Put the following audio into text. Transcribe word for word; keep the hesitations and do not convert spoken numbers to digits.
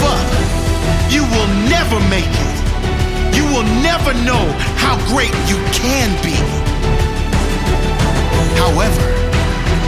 up, you will never make it. You will never know how great you can be.